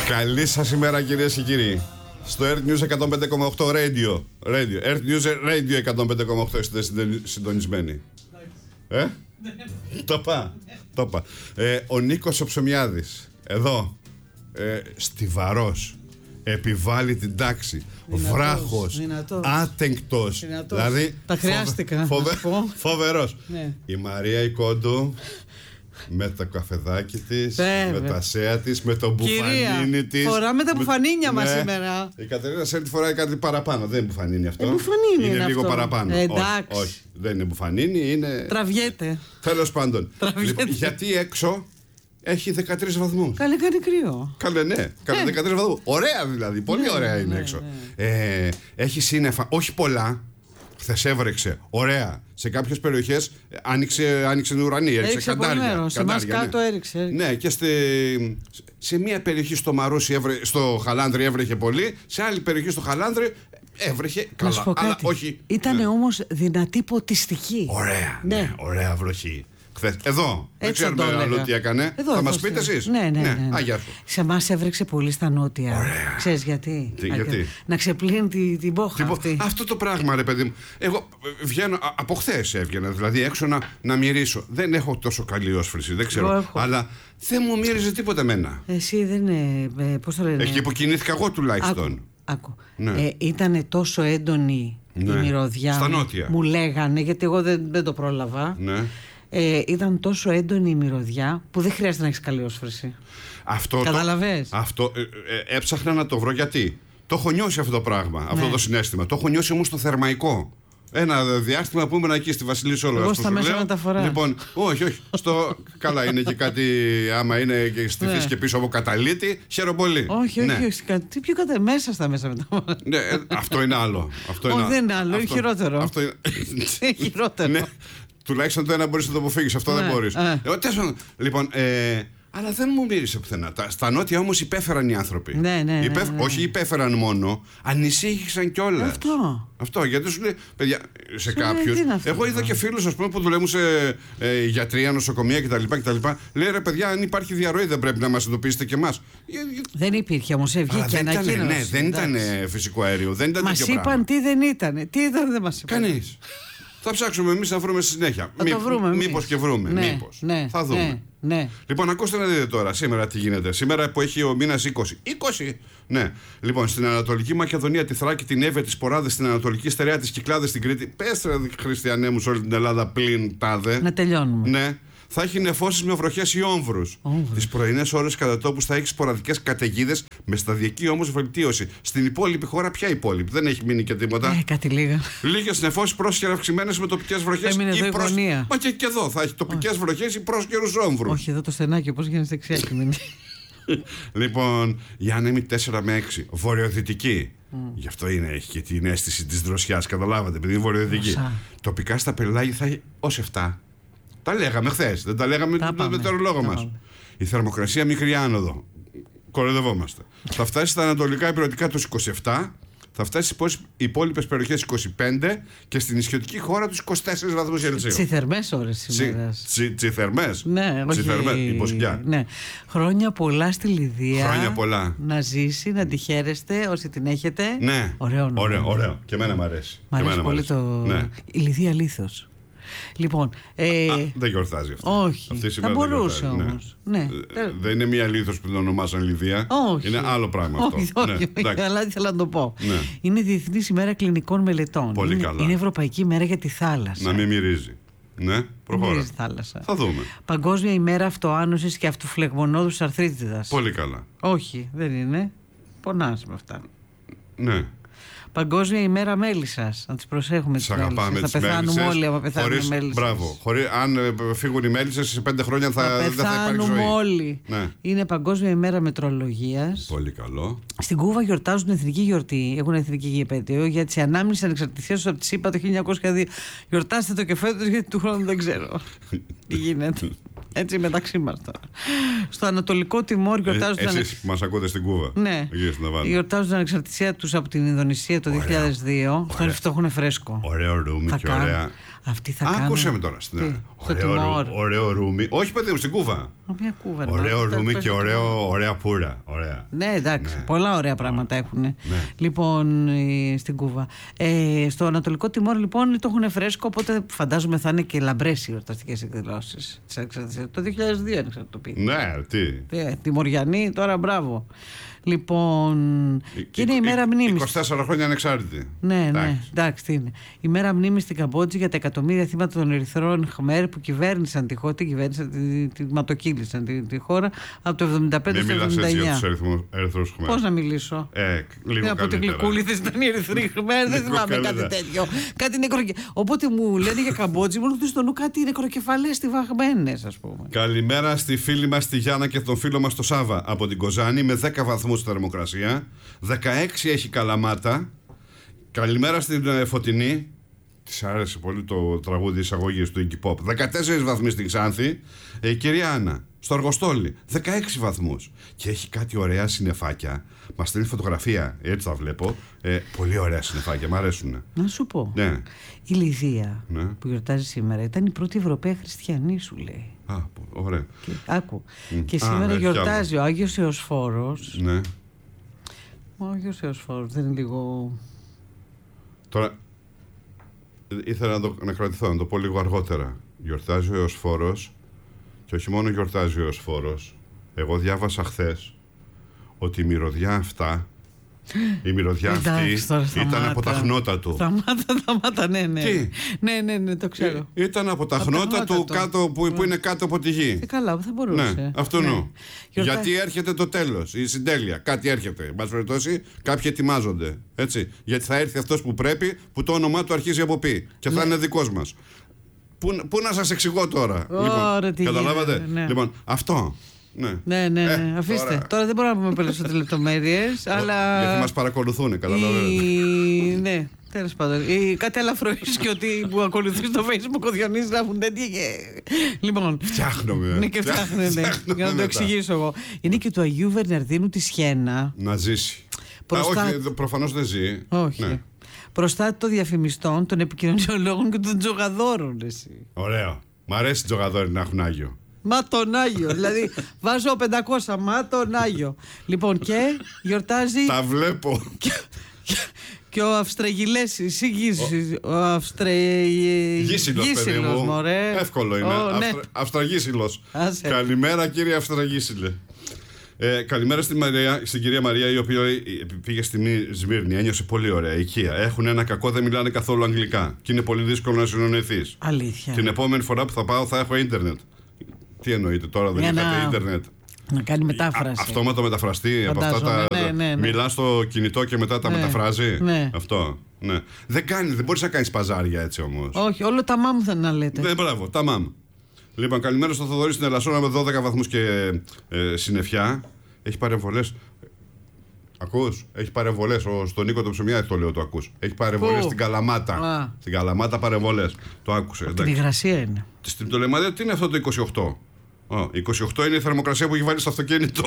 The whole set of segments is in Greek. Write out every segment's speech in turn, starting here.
Καλή σας ημέρα, κυρίες και κύριοι. Στο Earth News 105,8 Radio. Earth News Radio 105,8 είστε συντονισμένοι. Το είπα. Ο Νίκος ο Ψωμιάδης εδώ, στιβαρός, επιβάλλει την τάξη. Βράχος, άτεγκτος. Δηλαδή, τα χρειάστηκα. Φοβερός. Ναι. Η Μαρία η Κόντου, με το καφεδάκι της, με τα σέα της, με το μπουφανίνι της. Φοράμε τα μπουφανίνια μας σήμερα. Η Κατερίνα Σέλτη φοράει κάτι παραπάνω. Δεν είναι μπουφανίνι αυτό. Μπουφανίνι είναι λίγο αυτό. παραπάνω. Εντάξει. Όχι, δεν είναι μπουφανίνι, είναι. Τραβιέται. Τέλος πάντων. Λοιπόν, γιατί έξω έχει 13 βαθμούς. Καλέ, κάνει κρύο. Καλέ, ναι. Καλέ, 13 βαθμούς. Ωραία δηλαδή. Πολύ ωραία είναι έξω. Έχει σύννεφα. Όχι πολλά. Χθες έβρεξε. Ωραία. Σε κάποιες περιοχές άνοιξε ουρανή. Έριξε καντάρια. Σε εμάς κάτω έριξε. Ναι, και σε μία περιοχή στο Μαρούσι, στο Χαλάνδρι έβρεχε πολύ. Σε άλλη περιοχή στο Χαλάνδρι έβρεχε καλά. Να σου πω κάτι. Αλλά όχι. Ήτανε όμως δυνατή ποτιστική. Ωραία. Ναι, ωραία βροχή. Εδώ. Δεν Έτσι ξέρουμε άλλο τι έκανε. Θα μας πείτε εσείς. Ναι. Γεια σου. Σε εμάς έβρεξε πολύ στα νότια. Ωραία. Ξέρεις γιατί? Γιατί? Να ξεπλύνει την πόχα αυτή. Αυτό το πράγμα, ρε παιδί μου. Εγώ βγαίνω, από χθες έβγαινα, δηλαδή έξω να μυρίσω. Δεν έχω τόσο καλή όσφρηση, δεν ξέρω. Αλλά δεν μου μύριζε τίποτα εμένα. Εσύ δεν είναι. Πώς το λένε? Εκεί που κινήθηκα εγώ τουλάχιστον. Άκου. Ναι. Ήτανε τόσο έντονη η μυρωδιά. Στα νότια. Μου λέγανε, γιατί εγώ δεν το πρόλαβα. Ναι. Ήταν τόσο έντονη η μυρωδιά που δεν χρειάζεται να έχεις καλή όσφρηση. Καταλαβες? Αυτό έψαχνα να το βρω γιατί. Το έχω νιώσει αυτό το πράγμα, αυτό το συναίσθημα. Το έχω νιώσει όμως στο θερμαϊκό. Ένα διάστημα που ήμουν εκεί στη Βασιλισσόλογα. Εγώ στα μέσα μεταφορά. Λοιπόν, όχι. Καλά, είναι και κάτι. Άμα είναι και στη φύση και πίσω από καταλήτη, χαίρομαι πολύ. Όχι. Τι πιο μέσα στα μέσα μεταφορά. Ναι, αυτό είναι άλλο. Όχι, δεν είναι άλλο, είναι χειρότερο. Αυτό είναι χειρότερο. Τουλάχιστον το ένα μπορείς να το αποφύγεις, αυτό δεν μπορείς. Λοιπόν, αλλά δεν μου μύρισε πουθενά. Στα νότια όμως υπέφεραν οι άνθρωποι. Ναι. Όχι υπέφεραν μόνο, ανησύχησαν κιόλας. Αυτό, γιατί σου λέει, παιδιά, σε κάποιους. Εγώ είδα και φίλους, ας πούμε, που δουλεύουν σε γιατρία, νοσοκομεία κτλ. Λέει, ρε παιδιά, αν υπάρχει διαρροή, δεν πρέπει να μας ειδοποιήσετε κι εμάς. Δεν υπήρχε όμως, βγήκε ανακοίνωση. Ναι, δεν ήταν φυσικό αέριο. Μας είπαν τι δεν ήταν. Τι ήταν, δεν μας είπαν. Κανείς. Θα ψάξουμε εμείς να βρούμε στη συνέχεια. Μήπως και βρούμε. Μήπως. Θα δούμε. Ναι. Λοιπόν, ακούστε να δείτε τώρα σήμερα τι γίνεται. Σήμερα που έχει ο μήνας 20. 20! Ναι. Λοιπόν, στην Ανατολική Μακεδονία, τη Θράκη, την Εύβοια, τις Ποράδες, στην Ανατολική Στερεά, τις Κυκλάδες, στην Κρήτη. Πες ρε χριστιανέ μου σε όλη την Ελλάδα πλην τάδε. Να τελειώνουμε. Ναι. Θα έχει νεφώσεις με βροχές ή όμβρους. Τις πρωινές ώρες κατά τόπους θα έχει σποραδικές καταιγίδες με σταδιακή όμως βελτίωση. Στην υπόλοιπη χώρα, ποια υπόλοιπη? Δεν έχει μείνει και τίποτα. Κάτι λίγα. Λίγες νεφώσεις πρόσχερα αυξημένες με τοπικές βροχές. Έμεινε εδώ η γωνία. Μα και εδώ θα έχει τοπικές βροχές ή πρόσχερους όμβρους. Όχι, εδώ το στενάκι, πώς γίνεται δεξιά και μείνει. Λοιπόν, η άνεμη 4 με 6. Βορειοδυτική. Γι' αυτό έχει και την αίσθηση της δροσιάς. Καταλάβατε, επειδή είναι βορειοδυτική. Τοπικά στα πελάγια θα έχει ως 7. Τα λέγαμε χθες, δεν τα λέγαμε με το ορολόγο μας. Η θερμοκρασία μικρή άνοδο. Κοροϊδευόμαστε. Θα φτάσει στα ανατολικά υπηρετικά τους 27, θα φτάσει στις υπόλοιπες περιοχές 25 και στην νησιωτική χώρα τους 24 βαθμούς Κελσίου. Τσιθερμές ώρες σήμερα. Τσιθερμές. Ναι, όχι. Υποσχιά. Ναι. Χρόνια πολλά στη Λιδία. Χρόνια πολλά. Να ζήσει, να τη χαίρεστε όσοι την έχετε. Ναι. Ωραίο. Και εμένα μου αρέσει. Μ' αρέσει πολύ η Λιδία Λίθος. Λοιπόν, δεν γιορτάζει αυτό. Όχι. Θα μπορούσε όμως. Ναι. Δεν είναι μία λίθος που την ονομάσαν Λιδία. Όχι. Είναι άλλο πράγμα αυτό. Όχι, αλλά ήθελα να το πω. Ναι. Είναι Διεθνής ημέρα κλινικών μελετών. Πολύ καλά. Είναι Ευρωπαϊκή ημέρα για τη θάλασσα. Να μην μυρίζει. Ναι, προχώρα. Θάλασσα. Θα δούμε. Παγκόσμια ημέρα αυτοάνωσης και αυτοφλεγμονώδους αρθρίτιδας. Πολύ καλά. Όχι, δεν είναι. Πονάς με αυτά. Ναι. Παγκόσμια ημέρα μέλισσας. Να τις προσέχουμε τις μέλισσες. Θα πεθάνουμε όλοι άμα πεθάνουν οι μέλισσες. Μπράβο. Αν φύγουν οι μέλισσες σε 5 χρόνια δεν θα υπάρχει ζωή. Πεθάνουμε όλοι. Ναι. Είναι Παγκόσμια ημέρα μετρολογίας. Πολύ καλό. Στην Κούβα γιορτάζουν εθνική γιορτή. Έχουν εθνική επέτειο για τη ανάμνηση ανεξαρτησίας από τη ΣΥΠΑ το 1902. Γιορτάστε το και φέτος, γιατί του χρόνου δεν ξέρω τι γίνεται. Έτσι μεταξύ μας τώρα. Στο Ανατολικό Τιμόρ γιορτάζουν. Εσείς που μας ακούτε στην Κούβα. Ναι. Γιορτάζουν την ανεξαρτησία τους από την Ινδονησία το 2002. Αυτό είναι φρέσκο. Ωραίο ρούμι και ωραία. Αυτοί θα κάνουν. Άκουσε με τώρα. Ωραίο ρούμι. Όχι, παιδί μου, στην Κούβα. Μια Κούβα. Ωραίο ρούμι και ωραία πουρα. Ωραία. Ναι, εντάξει. Πολλά ωραία πράγματα έχουν. Λοιπόν, στην Κούβα. Στο Ανατολικό Τιμόρ, λοιπόν, το έχουν φρέσκο. Οπότε φαντάζομαι θα είναι και λαμπρές οι εορταστικές εκδηλώσεις της Ανεξαρτησίας. Το 2002 ανεξαρτητοποιήθηκε. Ναι, τι. Τιμωριανή, τώρα μπράβο. Λοιπόν, και είναι η μέρα μνήμης. 24 χρόνια ανεξάρτητη. Ναι, εντάξει, τι είναι. Η μέρα μνήμης στην Καμπότζη για τα εκατομμύρια θύματα των Ερυθρών Χμέρ που κυβέρνησαν τη χώρα, τη ματοκύλησαν τη χώρα από το 75 στο 79. Μην μιλάς έτσι για τους Ερυθρούς Χμέρ. Πώς να μιλήσω? Λίγο από την Γλυκούλη ήταν οι Ερυθροί Χμέρ, δεν θυμάμαι κάτι τέτοιο. Οπότε μου λένε για Καμπότζη, μου έρχονται στο νου κάτι νεκροκεφαλές στιβαγμένες, ας πούμε. Καλημέρα στη φίλη μας τη Γιάννα και τον φίλο μας το Σάβα από την Κοζάνη με 10 βαθμούς θερμοκρασία. 16 έχει Καλαμάτα. Καλημέρα στην Φωτεινή. Της άρεσε πολύ το τραγούδι εισαγωγής του Iggy Pop. 14 βαθμοί στην Ξάνθη. Κυρία Άννα, στο Αργοστόλι 16 βαθμούς. Και έχει κάτι ωραία συννεφάκια. Μας στέλνει φωτογραφία, έτσι τα βλέπω. Πολύ ωραία συννεφάκια, μ' αρέσουν. Να σου πω. Ναι. Η Λιδία που γιορτάζει σήμερα ήταν η πρώτη Ευρωπαία χριστιανή, σου λέει. Ωραία. Άκου. Και σήμερα γιορτάζει ο Άγιος Εωσφόρος. Ναι. Ο Άγιος Εωσφόρος δεν είναι λίγο... Τώρα ήθελα να κρατηθώ, να το πω λίγο αργότερα. Γιορτάζει ο Εωσφόρος και όχι μόνο γιορτάζει ο Εωσφόρος. Εγώ διάβασα χθες ότι η μυρωδιά αυτή ήταν από τα χνότα του. Σταμάτα, ναι. Τι? Ναι, το ξέρω. Ήταν από τα χνότα του κάτω, που είναι κάτω από τη γη. Καλά, θα μπορούσε. Ναι, αυτό νου. Γιατί έρχεται το τέλος, η συντέλεια. Κάτι έρχεται. Εν πάση περιπτώσει, κάποιοι ετοιμάζονται. Έτσι. Γιατί θα έρθει αυτός που πρέπει, που το όνομά του αρχίζει από πι. Και θα είναι δικός μας. Πού να σας εξηγώ τώρα. Καταλάβατε. Λοιπόν, αυτό. Ναι. Αφήστε. Τώρα δεν μπορούμε να πούμε περισσότερες λεπτομέρειες. Γιατί μας παρακολουθούν, καταλαβαίνετε. Ναι, τέλος πάντων. Κάτι αλαφροής και ότι που ακολουθεί στο Facebook ο Διονύσης να έχουν τέτοια. Λοιπόν. Φτιάχνομαι. Ναι, και φτιάχνεται. Για να το εξηγήσω εγώ. Είναι και του Αγίου Βερναρδίνου τη Σιένα. Να ζήσει. Όχι, προφανώς δεν ζει. Όχι. Προστάτη των διαφημιστών, των επικοινωνιολόγων και των τζογαδόρων. Ωραίο. Μ' αρέσει οι τζογαδόροι να έχουν Άγιο. Μα τον Άγιο. Δηλαδή βάζω 500. Μα τον Άγιο. Λοιπόν, και γιορτάζει. Τα βλέπω. Και ο Αυστραγιλές. Ο Αυστραγίσιλος, μωρέ. Εύκολο είναι. Αυστραγίσιλος. Καλημέρα, κύριε Αυστραγίσιλε. Καλημέρα στην κυρία Μαρία, η οποία πήγε στη Σμύρνη. Ένιωσε πολύ ωραία. Οικία. Έχουν ένα κακό, δεν μιλάνε καθόλου αγγλικά. Και είναι πολύ δύσκολο να συνεννοηθείς. Αλήθεια. Την επόμενη φορά που θα πάω θα έχω ίντερνετ. Τι εννοείται τώρα, δεν είχατε ίντερνετ? Να κάνει μετάφραση. Αυτόματο μεταφραστή. Από αυτά τα. Ναι. Μιλά στο κινητό και μετά τα μεταφράζει. Ναι. Αυτό. Ναι. Δεν μπορείς να κάνεις παζάρια έτσι όμως. Όχι, όλο τα μάμ θα να λέτε. Ναι, μπράβο, τα μάμ. Λοιπόν, καλημέρα στο Θοδωρή στην Ελασσόνα με 12 βαθμούς και συννεφιά. Έχει παρεμβολές. Ακούς, έχει παρεμβολές. Στον Νίκο το Ψωμιά το λέω, το ακούς. Έχει παρεμβολές στην Καλαμάτα. Στην Καλαμάτα παρεμβολές. Το άκουσε. Την υγρασία είναι. Στην Πτολεμαδία τι είναι αυτό το 28? 28 είναι η θερμοκρασία που έχει βάλει στο αυτοκίνητο.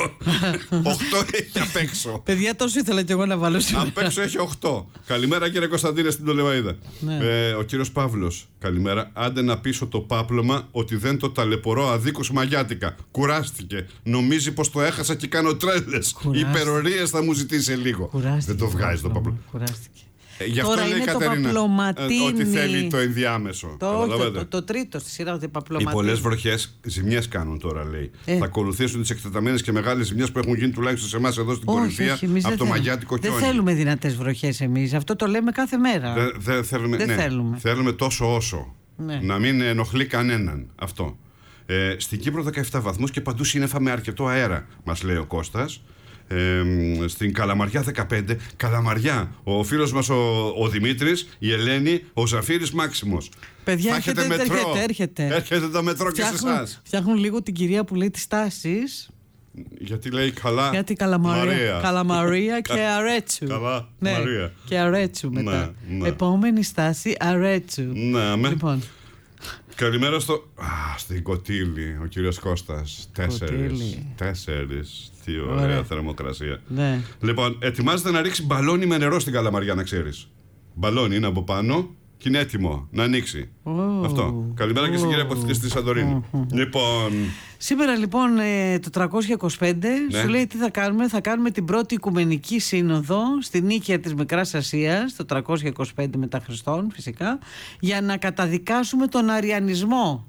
8 έχει απ' έξω. Παιδιά, τόσο ήθελα κι εγώ να βάλω σήμερα. Απ' έξω έχει 8. Καλημέρα, κύριε Κωνσταντίνε, στην Πτολεμαΐδα. Ο κύριος Παύλος, καλημέρα. Άντε να πείσω το πάπλωμα ότι δεν το ταλαιπωρώ αδίκως μαγιάτικα. Κουράστηκε. Νομίζει πως το έχασα και κάνω τρέλες. Υπερορίες θα μου ζητήσει λίγο. Δεν το βγάζει το πάπλωμα. Κουράστηκε. Γι' αυτό τώρα λέει η Κατερίνα ότι θέλει το ενδιάμεσο. Το τρίτο στη σειρά, ότι παπλωματίνη. Οι πολλές βροχές ζημιές κάνουν τώρα, λέει. Θα ακολουθήσουν τις εκτεταμένες και μεγάλες ζημιές που έχουν γίνει τουλάχιστον σε εμάς εδώ στην Κορινθία από το μαγιάτικο χιόνι. Δεν θέλουμε δυνατές βροχές εμείς. Αυτό το λέμε κάθε μέρα. Δεν θέλουμε. Θέλουμε τόσο όσο. Να μην ενοχλεί κανέναν αυτό. Στην Κύπρο 17 βαθμούς και παντού σύννεφα με αρκετό αέρα, μας λέει ο Κώστας. Στην Καλαμαριά 15. Καλαμαριά, ο φίλος μας ο Δημήτρης, η Ελένη, ο Ζαφύρης Μάξιμος. Παιδιά, έρχεται. Έρχεται το μετρό και σε εσάς. Φτιάχνουν λίγο την κυρία που λέει τις τάσεις. Γιατί λέει Γιατί Καλαμαρία και Αρέτσου. Μαρία. Και Αρέτσου μετά. Επόμενη στάση Αρέτσου. Ναι, λοιπόν. Καλημέρα στην Κωτήλη, ο κύριος Κώστας. 4. Τι ωραία θερμοκρασία. Ναι. Λοιπόν, ετοιμάζεται να ρίξει μπαλόνι με νερό στην Καλαμαριά, να ξέρεις. Μπαλόνι είναι από πάνω και είναι έτοιμο να ανοίξει. Αυτό. Καλημέρα και στην κυρία Αποθηκευτή στη Σαντορίνη. Λοιπόν. Σήμερα λοιπόν το 325 σου λέει τι θα κάνουμε. Θα κάνουμε την πρώτη Οικουμενική Σύνοδο στην Νίκαια της Μικράς Ασίας, το 325 μετά Χριστόν φυσικά, για να καταδικάσουμε τον αριανισμό.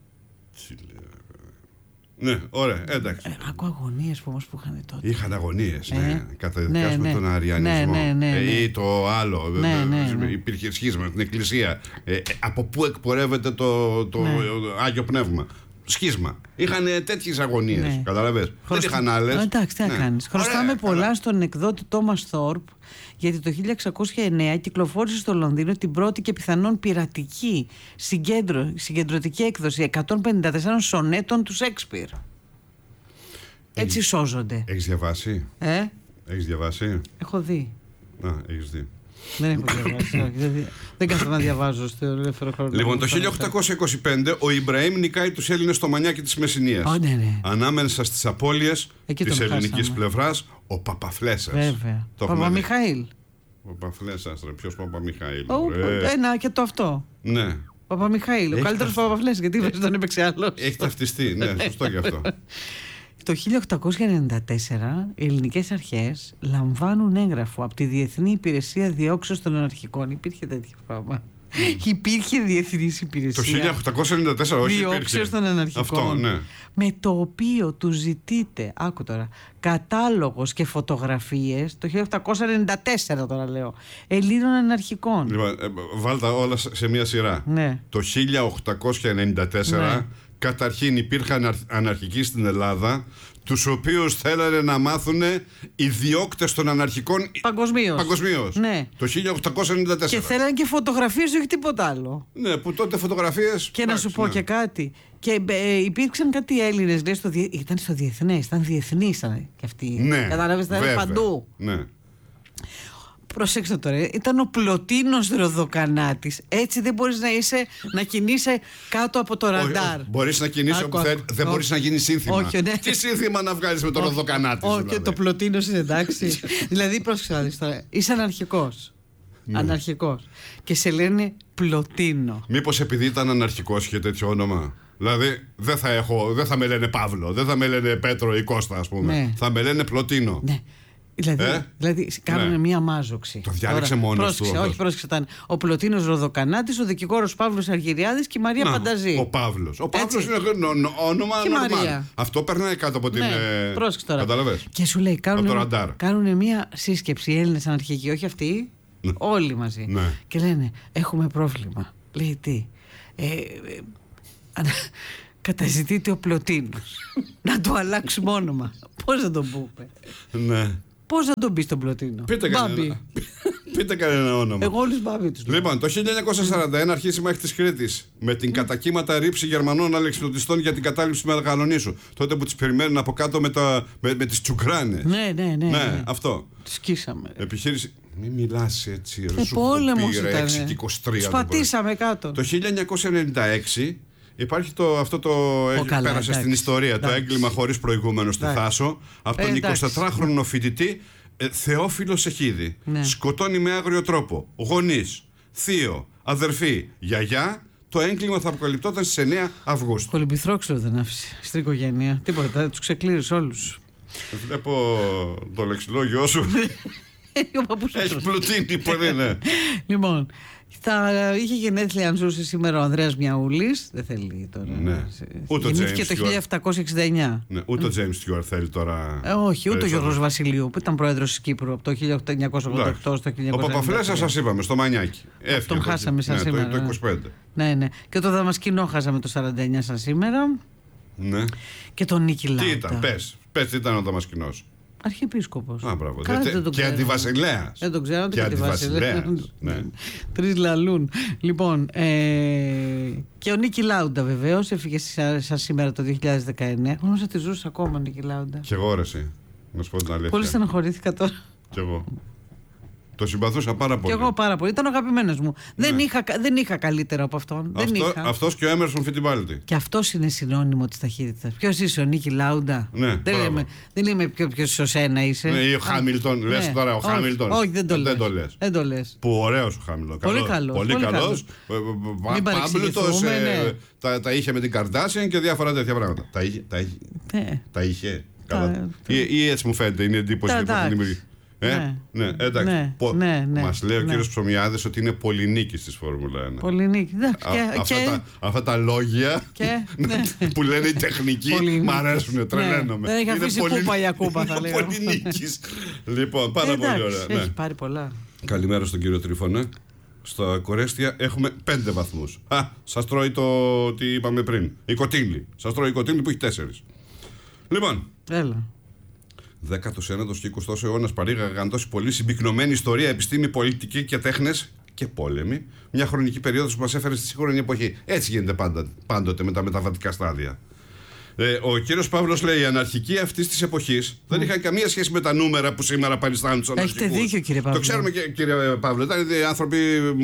Ναι, ωραία, εντάξει. Ακούω αγωνίες όμως που είχαν τότε. Είχαν αγωνίες, ναι. Καταδικάσουμε τον αριανισμό. Ή το άλλο. Υπήρχε σχίσμα στην Εκκλησία. Από πού εκπορεύεται το Άγιο Πνεύμα. Σχίσμα. Είχαν τέτοιες αγωνίες. Καταλαβες. Δεν είχαν άλλες. Εντάξει, τι να κάνεις. Χρωστάμε πολλά στον εκδότη Τόμας Θόρπ, γιατί το 1609 κυκλοφόρησε στο Λονδίνο την πρώτη και πιθανόν πειρατική συγκεντρωτική έκδοση 154 σονέτων του Σέξπιρ. Έτσι σώζονται. Έχεις διαβάσει? Έχεις διαβάσει? Έχω δει. Έχεις δει. Δεν έχω διαβάσει. Δεν κάθομαι να διαβάζω στο ελεύθερο χρόνο. Λοιπόν, το 1825 ο Ιμπραήμ νικάει τους Έλληνες στο Μανιάκι της Μεσσηνίας. Ανάμεσα στις απώλειες της ελληνικής πλευράς, ο Παπαφλέσσας. Βέβαια. Παπαμιχαήλ. Παπαφλέσσας, ποιος Παπαμιχαήλ? Ένα και το αυτό. Ναι. Παπαμιχαήλ, ο καλύτερος Παπαφλέσσας, γιατί δεν τον έπαιξε άλλος. Έχει ταυτιστεί, ναι, σωστό και αυτό. Το 1894 οι ελληνικές αρχές λαμβάνουν έγγραφο από τη Διεθνή Υπηρεσία Διώξεως των Αναρχικών. Υπήρχε τέτοιο πράγμα. Υπήρχε Διεθνής Υπηρεσία. Το 1894 όχι Διώξεως των Αναρχικών. Αυτό, ναι. Με το οποίο του ζητείτε, άκου τώρα, κατάλογος και φωτογραφίες, το 1894 τώρα λέω, Ελλήνων αναρχικών. Λοιπόν, βάλτα όλα σε μια σειρά. Ναι. Το 1894 καταρχήν υπήρχαν αναρχικοί στην Ελλάδα, τους οποίους θέλανε να μάθουν οι διώκτες των αναρχικών παγκοσμίως. Ναι. Το 1894. Και θέλανε και φωτογραφίες, όχι τίποτα άλλο. Ναι, που τότε φωτογραφίες. Και να σου πω και κάτι. Και υπήρξαν κάτι Έλληνες, λέει, ήταν στο διεθνές, ήταν διεθνείς και αυτοί. Ναι, κατάλαβες, ήταν παντού. Ναι. Προσέξτε τώρα, ήταν ο Πλωτίνος Ροδοκανάτης. Έτσι δεν μπορείς να κινείσαι κάτω από το ραντάρ. Μπορείς να κινείσαι όπου θέλεις, δεν μπορείς να γίνεις σύνθημα. Όχι, ναι. Τι σύνθημα να βγάλεις με τον Ροδοκανάτη? Όχι, δηλαδή. Το Πλωτίνος είναι εντάξει. Δηλαδή, πρόσεξε να δεις τώρα, είσαι αναρχικός. Ναι. Αναρχικός. Και σε λένε Πλωτίνο. Μήπως επειδή ήταν αναρχικός είχε τέτοιο όνομα? Δηλαδή δεν θα με λένε Παύλο, δεν θα με λένε Πέτρο ή Κώστα, ας πούμε. Ναι. Θα με λένε Πλωτίνο. Ναι. Δηλαδή κάνουν μία μάζοξη. Το διάλεξε μόνος του. Όχι, πρόσεξε. Ήταν ο Πλωτίνος Ροδοκανάτης, ο δικηγόρος Παύλος Αργυριάδης και η Μαρία Πανταζή. Ο Παύλος. Ο Παύλος είναι όνομα normal. Αυτό περνάει κάτω από την. Πρόσεξε τώρα. Καταλαβες. Και σου λέει, κάνουν μία σύσκεψη οι Έλληνες αναρχικοί, όχι αυτοί, όλοι μαζί. Ναι. Και λένε, έχουμε πρόβλημα. Λέει τι? Καταζητείται ο Πλωτίνος. Να του αλλάξουμε όνομα. Πώς θα τον πούμε? Ναι. Πώς θα τον πει στον Πλωτίνο? Πείτε κανένα όνομα. Εγώ όλους Μπάμπη τους λέω. Λοιπόν, το 1941 αρχίσει η μάχη της Κρήτης με την κατακύματα ρήψη Γερμανών αλεξιπτωτιστών για την κατάληψη του Μεγαλονήσου. Τότε που τις περιμένουν από κάτω με τις τσουκράνες. Ναι. Αυτό. Τους σκίσαμε. Επιχείρηση. Μην μιλάς έτσι. Πόλεμος ήταν. 6-23. Σπατήσαμε κάτω. Το 1996 υπάρχει αυτό πέρασε στην ιστορία, το έγκλημα χωρίς προηγούμενο στη Θάσο, από τον 24χρονο φοιτητή Θεόφιλο Σεχίδη. Ναι. Σκοτώνει με άγριο τρόπο γονείς, θείο, αδερφή, γιαγιά. Το έγκλημα θα αποκαλυπτόταν στις 9 Αυγούστου. Κολυμπηθρόξυλο δεν άφησε στην οικογένεια. Τίποτα, τους ξεκλείδωσε όλους. Βλέπω το λεξιλόγιο σου. Έχει πλουτίνει πολύ, ναι. Λοιπόν, είχε γενέθλια αν ζούσε σήμερα ο Ανδρέας Μιαούλης. Δεν θέλει τώρα. Ναι. Γεννήθηκε το 1769. Ναι. Ούτε ο James Stewart θέλει τώρα. Όχι, ούτε ο Γιώργος Βασιλείου που ήταν πρόεδρος της Κύπρου από το 1988 στο 1990. Ο Παπαφλέσσας σας είπαμε, στο Μανιάκι. Τον χάσαμε σαν σήμερα. Το 25. Ναι. Και το Δαμασκηνό χάσαμε το 49 σαν σήμερα. Ναι. Και τον Νίκη Λάουτα. Τι ήταν, πες τι ήταν ο Δαμασκηνός? Αρχιεπίσκοπος. Μπράβο. Και αντιβασιλέας. Δεν τον ξέρω, και αντιβασιλέας. Ναι. Τρεις λαλούν. Λοιπόν, και ο Νίκη Λάουντα βεβαίως έφυγε σαν σήμερα το 2019. Γνώρισα ότι ζούσε ακόμα ο Νίκη Λάουντα. Κι εγώ, ρε εσύ. Να σου πω την αλήθεια. Πολύ στεναχωρήθηκα τώρα. Κι εγώ. Το συμπαθούσα πάρα πολύ. Και εγώ πάρα πολύ. Ήταν ο αγαπημένος μου. Ναι. Δεν είχα καλύτερο από αυτόν. Αυτός και ο Έμερσον Φιτιμπάλτη. Και αυτός είναι συνώνυμο της ταχύτητας. Ποιος είσαι, ο Νίκη Λάουντα? Ναι, δεν είμαι ποιος ο Σένα είσαι. Ναι, ή ο Χάμιλτον. Λες τώρα ο Χάμιλτον. Όχι, δεν το λες. Που ωραίος ο Χάμιλτον. Πολύ καλός. Πάμπλουτος. Τα είχε με την Καρντάσιαν και διάφορα τέτοια πράγματα. Τα είχε. Ή έτσι μου φαίνεται, είναι εντύπωση που έχει δημιουργήσει. Ναι, εντάξει. Μας λέει ο κύριος Ψωμιάδης ότι είναι πολυνίκης της Φόρμουλα 1. Πολυνίκη. Αυτά τα λόγια που λένε οι τεχνικοί μ' αρέσουν, τρελαίνομαι. Δεν έχει αφήσει κούπα για κούπα, θα λέγαμε. Πολυνίκης. Λοιπόν, πάρα πολύ ωραία. Έχει πάρει πολλά. Καλημέρα στον κύριο Τρίφωνα. Στα Κορέστια έχουμε 5 βαθμούς. Σας τρώει το τι είπαμε πριν. Η Κοτήλη. Σας τρώει η Κοτήλη που έχει 4. Λοιπόν. Έλα. 19ος και 20ος αιώνας παρήγαγαν τόση πολύ συμπυκνωμένη ιστορία, επιστήμη, πολιτική και τέχνες και πόλεμοι. Μια χρονική περίοδος που μας έφερε στη σύγχρονη εποχή. Έτσι γίνεται πάντοτε με τα μεταβατικά στάδια. Ο κύριος Παύλος λέει: η αναρχική αυτή τη εποχή δεν είχαν καμία σχέση με τα νούμερα που σήμερα παριστάνουν τους αναρχικούς. Έχετε δίκιο, κύριε Παύλο. Το ξέρουμε, κύριε Παύλο. Ήταν άνθρωποι.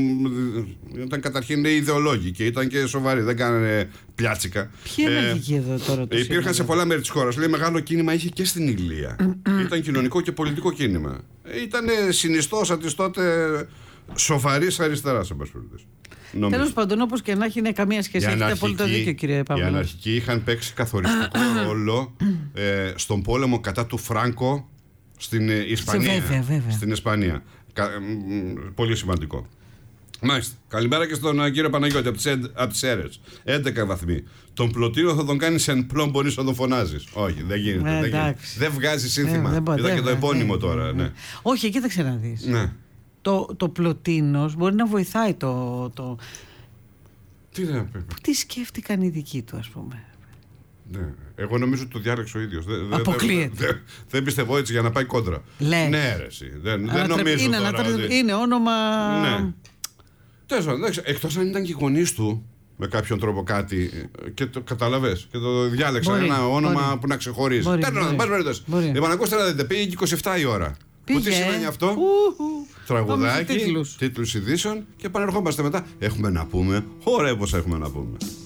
Ήταν καταρχήν ιδεολόγοι και ήταν και σοβαροί. Δεν κάνανε πλιάτσικα. Ποιοι αναρχικοί εδώ τώρα? Υπήρχαν σε πολλά μέρη της χώρας. Λέει: μεγάλο κίνημα είχε και στην Ηλία. Ήταν κοινωνικό και πολιτικό κίνημα. Ήταν συνιστόσα της τότε σοβαρής αριστεράς, εν πάση περιπτώσει. Τέλος πάντων, όπως και να έχει, είναι καμία σχέση. Έχετε απόλυτο δίκιο, κύριε Παύλο. Οι αναρχικοί είχαν παίξει καθοριστικό ρόλο στον πόλεμο κατά του Φράνκο στην Ισπανία. Βέβαια. Στην Ισπανία. Πολύ σημαντικό. Μάλιστα. Καλημέρα και στον κύριο Παναγιώτη από τις Σέρρες. 11 βαθμοί. Τον Πλωτίνο θα τον κάνεις εν πλόν, μπορείς να τον φωνάζεις. Όχι, δεν γίνεται. Δεν βγάζει σύνθημα. Είδα και το επώνυμο τώρα. Ναι. Όχι, κοίταξε να δεις. Ναι. Το Πλωτίνος μπορεί να βοηθάει το... Τι να πει. Τι σκέφτηκαν οι δικοί του, ας πούμε. Ναι. Εγώ νομίζω ότι το διάλεξε ο ίδιος. Αποκλείεται. Δεν πιστεύω έτσι για να πάει κόντρα. Λες. Ναι, ρε, εσύ. Δεν νομίζω τώρα. Είναι όνομα... Ναι. Εκτός αν ήταν και οι γονείς του με κάποιον τρόπο κάτι και το καταλαβες και το διάλεξαν ένα όνομα που να ξεχωρίζει. Λοιπόν, ακούστε να δείτε, πήγε 27 η ώρα. Που τι σημαίνει αυτό? Τραγουδάκι, τίτλους ειδήσεων και επανερχόμαστε μετά. Έχουμε να πούμε. Ωραία, πως έχουμε να πούμε.